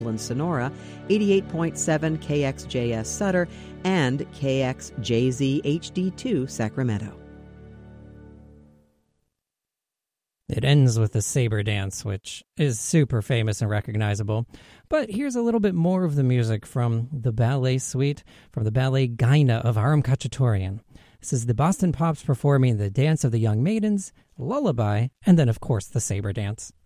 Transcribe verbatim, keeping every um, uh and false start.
in Sonora, eighty-eight point seven K X J S Sutter, and K X J Z H D two Sacramento. It ends with the saber dance, which is super famous and recognizable. But here's a little bit more of the music from the ballet suite, from the ballet Gaina of Aram Khachaturian. This is the Boston Pops performing the Dance of the Young Maidens, Lullaby, and then, of course, the saber dance.